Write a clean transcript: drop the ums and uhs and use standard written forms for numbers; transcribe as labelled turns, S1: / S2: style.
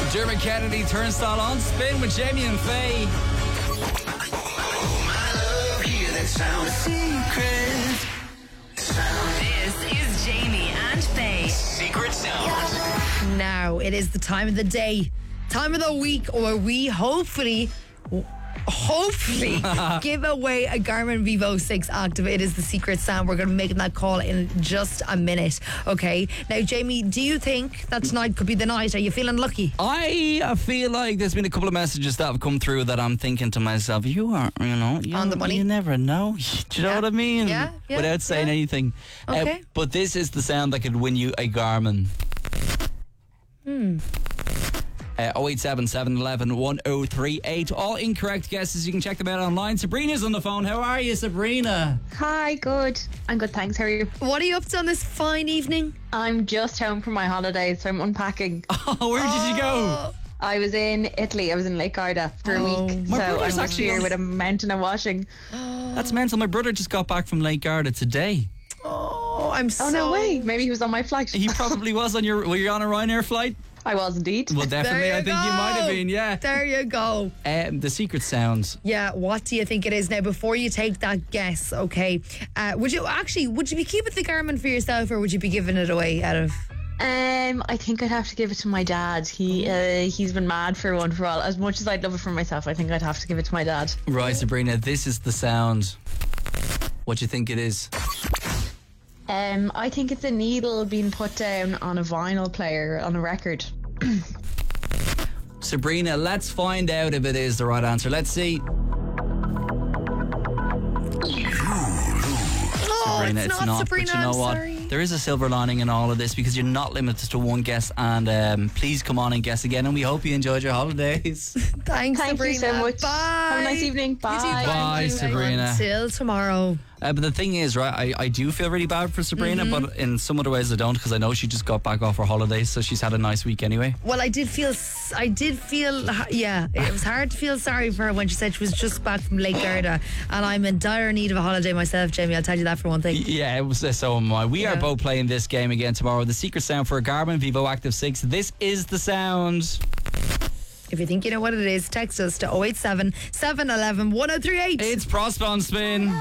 S1: Dermot Kennedy, Turnstile on Spin with Jamie and Faye.
S2: This is Jamie and Faye.
S3: Secret Sound.
S4: Now it is the time of the day, time of the week, where we hopefully give away a Garmin Vivo 6 Active. It is the secret sound. We're going to be making that call in just a minute. Okay. Now, Jamie, do you think that tonight could be the night? Are you feeling lucky?
S1: I feel like there's been a couple of messages that have come through that I'm thinking to myself, you are,
S4: on the money.
S1: You never know. Do you know what I mean?
S4: Yeah.
S1: Without saying anything.
S4: Okay.
S1: But this is the sound that could win you a Garmin. 087 711 1038. All incorrect guesses. You can check them out online. Sabrina's on the phone. How are you, Sabrina?
S5: Hi, good. I'm good, thanks. How are you?
S4: What are you up to on this fine evening?
S5: I'm just home from my holidays, so I'm unpacking.
S1: Oh, where did you go?
S5: I was in Italy. I was in Lake Garda for a week.
S1: My
S5: So
S1: brother's
S5: I'm
S1: actually
S5: here
S1: on-
S5: with a mountain of washing.
S1: That's mental. My brother just got back from Lake Garda today.
S4: Oh, I'm so...
S5: Oh, no way. Maybe he was on my flight.
S1: He probably was on your... Were you on a Ryanair flight?
S5: I was indeed.
S1: Well, definitely.
S4: There
S1: I
S4: you
S1: think you
S4: go.
S1: might have been, yeah.
S4: There you go.
S1: The secret sounds.
S4: Yeah, what do you think it is now? Before you take that guess, okay, would you be keeping the Garmin for yourself, or would you be giving it away out of...
S5: I think I'd have to give it to my dad. He's been mad for one for all. As much as I'd love it for myself, I think I'd have to give it to my dad.
S1: Right, Sabrina, this is the sound. What do you think it is?
S5: I think it's a needle being put down on a vinyl player, on a record.
S1: Sabrina, let's find out if it is the right answer. Let's see. Sabrina,
S4: it's not Sabrina,
S1: but you know
S4: I'm
S1: what?
S4: sorry.
S1: There is a silver lining in all of this because you're not limited to one guess, and please come on and guess again, and we hope you enjoyed your holidays.
S4: Thanks,
S5: Thank
S4: Sabrina.
S5: you so much.
S4: Bye.
S5: Have a nice evening.
S4: You too.
S5: Bye.
S1: Bye, Sabrina.
S4: Until tomorrow.
S1: But the thing is, right, I do feel really bad for Sabrina,
S4: Mm-hmm.
S1: but in some other ways I don't, because I know she just got back off her holidays, so she's had a nice week anyway.
S4: Well, I did feel, yeah, it was hard to feel sorry for her when she said she was just back from Lake Garda, and I'm in dire need of a holiday myself, Jamie, I'll tell you that for one thing.
S1: Yeah, it was so am I. We are both playing this game again tomorrow. The secret sound for a Garmin Vivo Active 6. This is the sound.
S4: If you think you know what it is, text us to 087 711 1038.
S1: It's Prosper on Spin.